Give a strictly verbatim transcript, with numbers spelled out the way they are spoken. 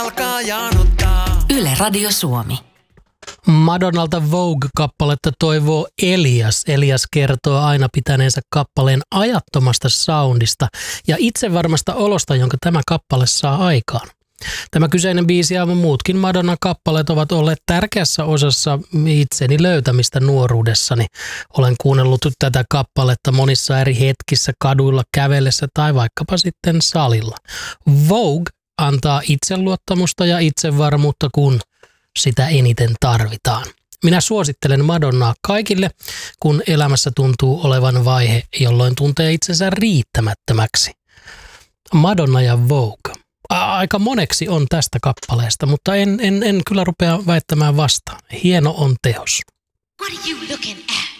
alkaa janottaa. Yle Radio Suomi. Madonnalta Vogue-kappaletta toivoo Elias. Elias kertoo aina pitäneensä kappaleen ajattomasta soundista ja itsevarmasta olosta, jonka tämä kappale saa aikaan. Tämä kyseinen biisi ja muutkin Madonnan kappaleet ovat olleet tärkeässä osassa itseni löytämistä nuoruudessani. Olen kuunnellut tätä kappaletta monissa eri hetkissä kaduilla kävellessä tai vaikkapa sitten salilla. Vogue antaa itseluottamusta ja itsevarmuutta, kun sitä eniten tarvitaan. Minä suosittelen Madonnaa kaikille, kun elämässä tuntuu olevan vaihe, jolloin tuntee itsensä riittämättömäksi. Madonna ja Vogue. Aika moneksi on tästä kappaleesta, mutta en, en, en kyllä rupea väittämään vastaan. Hieno on teos. What are you looking at?